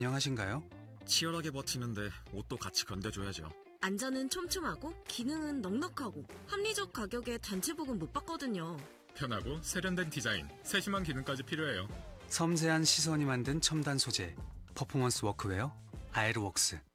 안녕하신가요? 치열하게 버티는데 옷도 같이 견뎌줘야죠. 안전은 촘촘하고 기능은 넉넉하고 합리적 가격에 단체복은 못 받거든요. 편하고 세련된 디자인, 세심한 기능까지 필요해요. 섬세한 시선이 만든 첨단 소재, 퍼포먼스 워크웨어, 아에르웍스.